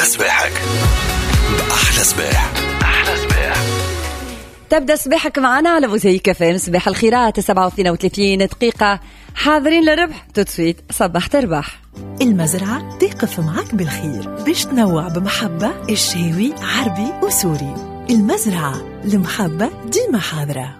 صباحك بأحلى صباح. أحلى صباح. تبدأ صباحك معنا على موزايك فام. صباح الخيرات 37 دقيقة. حاضرين للربح تسويت صباح تربح. المزرعة تقف معك بالخير باش تنوع بمحبة الشاوي عربي وسوري. المزرعة المحبة ديما حاضرة.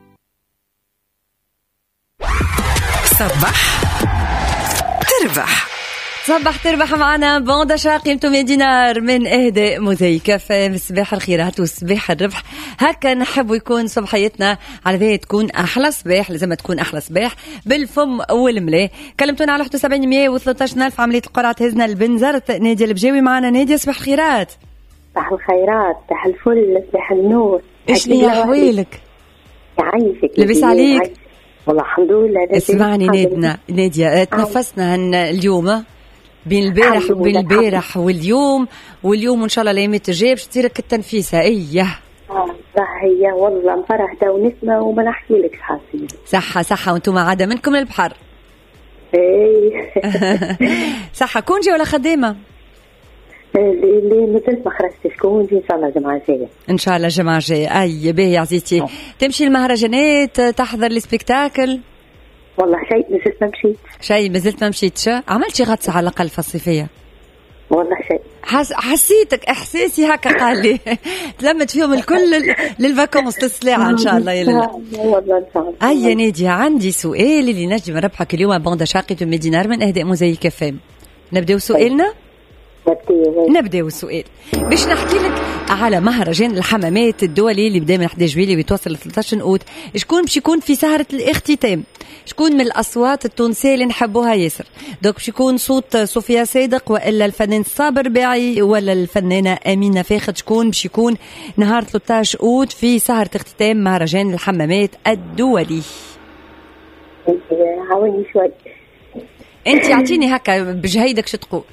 صباح تربح. صباح تربح معنا بوندا شا قيمته 100 دينار من اهداء موزايك فام. صباح الخيرات وصباح الربح. هكا نحب يكون صباحيتنا على ذي تكون احلى صباح. لازم تكون احلى صباح بالفم والملاه. كلمتونا على 71 113 عمليه القرعه تهزنا البنزرة. ناديه البجاوي معنا. ناديه صباح الخيرات. صباح الخيرات، صباح الفل، صباح النور. ايش لي احوالك؟ يعيشك. لبس عليك؟ والله الحمد لله. اسمعني ناديه تنفسنا اليوم بين البارح واليوم وان شاء الله الايامات الجايه باش تصيرك التنفيسه. هي والله مفرحه ونسمه وما نحكي لك حاسين. صحه وانتم عاده منكم للبحر. صحه كونجي ولا خدامه؟ اللي مازلت ما خرجتش كونجي. ان شاء الله الجمعه الجايه. ان شاء الله الجمعه الجايه. اي باهي عزيزتي. تمشي المهرجانات تحضر السبيكتاكل؟ والله شيء مازلت ما مشيتش. عملت شي غطسه على الاقل في الصيفيه؟ والله شيء. حسيتك احساسي هكا قال لي تلمت فيهم الكل للفاكونس للسلاعه ان شاء الله. والله ان شاء الله. اي ناديه عندي سؤال اللي نجم نربحك اليوم بوندا شاقي 100 دينار من اهداء موزايك فام. نبداو سؤالنا. نبداو السؤال باش نحكي لك على مهرجان الحمامات الدولي اللي بدا من 11 جويلية بيتوصل ل 13 اوت. شكون باش يكون في سهرة الاختتام؟ شكون من الاصوات التونسية اللي نحبوها ياسر؟ دوك باش يكون صوت صوفيا صادق ولا الفنان صابر باعي ولا الفنانة أمينة فاخد؟ شكون باش يكون نهار 13 اوت في سهرة اختتام مهرجان الحمامات الدولي؟ عاوني شوي. انت اعطيني هكا بجهيدك شو تقول.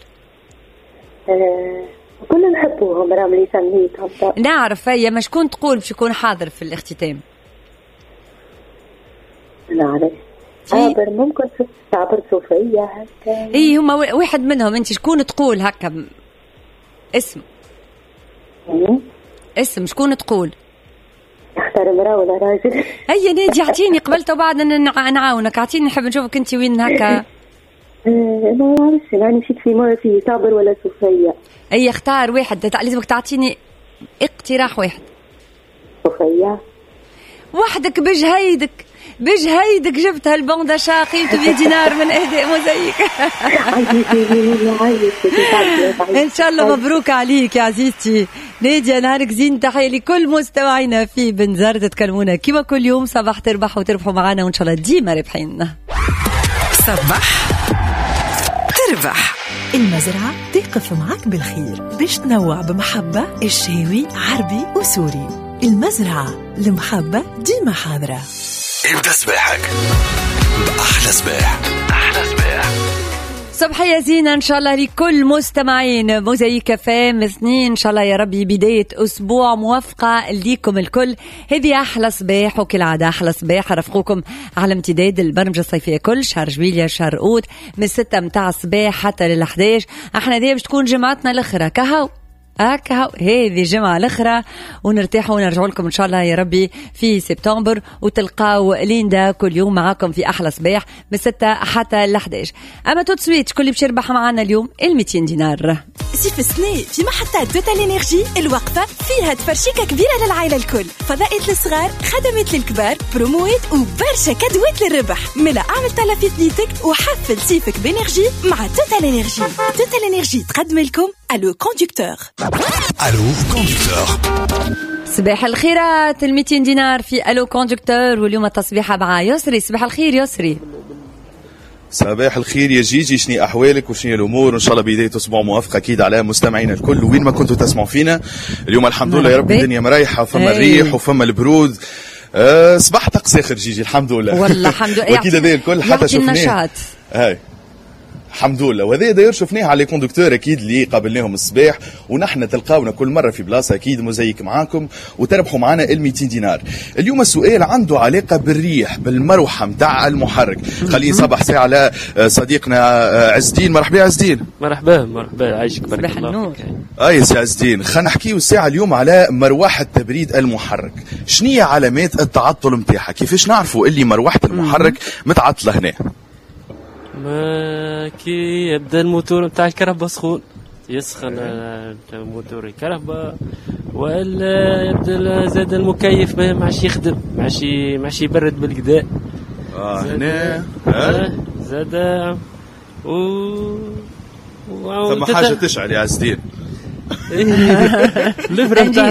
كلنا نحبوهم راملي سميتهم. نعرف هي ما شكون تقول باش يكون حاضر في الاختتام؟ نعرف صابر، ممكن صابر صوفية هكا. هما واحد منهم. انت شكون تقول هكا اسم شكون تقول؟ اختار مرأة ولا راجل؟ هي نادي اعطيني قبلت وبعد نعاونك. اعطيني نحب نشوفك انت وين هكا. ما نعرفش انا مشيت في صابر ولا صوفيا. اي اختار واحد. لازمك تعطيني اقتراح واحد. صوفيا وحدك بجهيدك جبتها البوندا شاقي 100 دينار من اهداء موزايك. ان شاء الله مبروك عليك يا عزيزتي ناديه. نهارك زين. تحيه لكل مستمعينا في بنزرة. تكلمونا كما كل يوم صباح تربح وتربحوا معنا وان شاء الله ديما ربحين. صباح تربح. المزرعة تقف معك بالخير باش تنوع بمحبة الشاوي عربي وسوري. المزرعة المحبة ديما حاضرة. ابدأ صباحك بأحلى صباح. أحلى صباح. صباحية زينة إن شاء الله لكل مستمعين موزايك فام. اثنين إن شاء الله يا ربي بداية أسبوع موفقة ليكم الكل. هذه أحلى صباح وكل عادة أحلى صباح رفقوكم على امتداد البرمجة الصيفية كل شهر جويلية شهر أوت من 6 متاع الصباح حتى لل11. احنا دي باش تكون جمعتنا الأخرى كهو هذه الجمعة الأخرى ونرتاحوا ونرجعوا لكم إن شاء الله يا ربي في سبتمبر. وتلقاو ليندا كل يوم معاكم في أحلى صباح من 6 حتى ل11. أما تسويت كل باش يربح معنا اليوم 200 دينار. سيف سني في محطات توتال انرجي الوقفة فيها تفرشيكة كبيرة للعائلة الكل، فضائية للصغار، خدمات للكبار، بروموات وبرشا كادوات للربح. ملا اعمل طلب في ثنيتك وحفل صيفك بانرجي مع توتال انرجي. توتال انرجي تقدم لكم الو كوندكتور. الو كوندكتور. صباح الخيرات 200 دينار في الو كوندكتور. واليوم التصبيحة مع يسري. صباح الخير يسري. صباح الخير يا جيجي. شني أحوالك وشني الأمور؟ إن شاء الله بداية أسبوع موافقة أكيد على مستمعينا الكل وين ما كنتوا تسمعوا فينا اليوم. الحمد لله يا رب الدنيا مريحة وفما الريح وفما البرود. صباح طقس آخر جيجي الحمد لله. والله الحمد لله. وأكيد هذا الكل حتى شفناه. هاي الحمد لله. وهذا داير شفناه على كوندكتور اكيد اللي قابلناهم الصباح، ونحن تلقاونا كل مره في بلاصه اكيد موزايك معاكم وتربحوا معنا ال 200 دينار. اليوم السؤال عنده علاقه بالريح، بالمروحه نتاع المحرك. خليه صباح ساعه على صديقنا عز الدين. مرحبا عز الدين. مرحبا عايشك بارك الله فيك. يا سي عز الدين، خلينا نحكيو الساعه اليوم على مروحه تبريد المحرك. شنية علامات التعطل نتاعها؟ كيفاش نعرفوا اللي مروحه المحرك متعطله هنا؟ ما كي يبدا الموتور نتاع الكهرباء سخون، يسخن الموتور الكهرباء، والا يبدا زاد المكيف ما عادش يخدم، ما عادش يبرد بالكدا. هنا زاد ثم حاجه تشعل يا عز الدين. الابره نتاع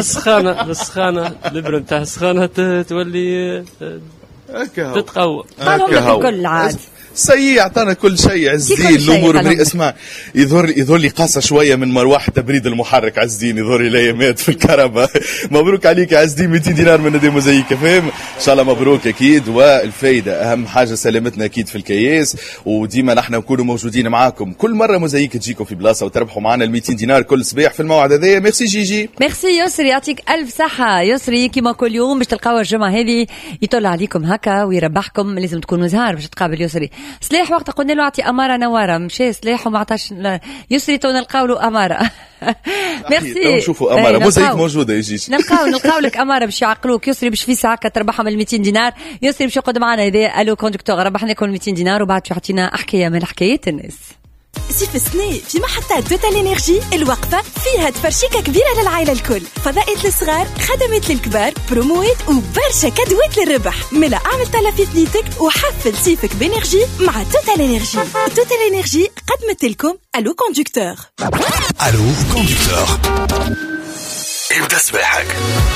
السخانه تولي تتقوى الكل عاد سيء. اعطانا كل شيء عز الدين. الامور اسمع، يظهر لي قاسه شويه من مروحه تبريد المحرك. عز الدين يظهر لي الايامات في الكهرباء. مبروك عليك يا عز الدين، 200 دينار من نادي موزايك فهم. ان شاء الله مبروك اكيد. والفايده اهم حاجه سلامتنا اكيد في الكياس، وديما نحن نكونوا موجودين معاكم. كل مره موزايك تجيكم في بلاصه وتربحوا معنا ال 200 دينار كل صباح في الموعد هذايا. ميرسي جيجي. ميرسي يسري، يعطيك الف صحه يسري. كيما كل يوم باش تلقاو الجمعه هذه يطل عليكم هكا ويربحكم. لازم تكونوا زهار باش تقابل يسري. سلاح وقت قلنا له اعطي اماره نواره، مشى سلاح وما عطاش يسري، تو نلقاو له اماره. ميرسي. نشوفوا اماره موزايك موجوده يجيش. نلقاو لك اماره باش يعقلوك يسري، باش في ساعه تربحهم ال 200 دينار. يسري باش يقعد معنا هذا الو كوندكتور، ربحنا لكم 200 دينار وبعد يعطينا حكايه من حكايات الناس. سيف سني في محطات توتال انرجي الوقفة فيها تفرشيكة كبيرة للعائلة الكل، فضائية الصغار، خدمات للكبار، بروموات وبرشا كادوات للربح. ملا اعمل تلفيت نيتك وحفل سيفك بانرجي مع توتال انرجي. توتال انرجي قدمت لكم الو كوندكتور. الو كوندكتور، ابدأ صباحك.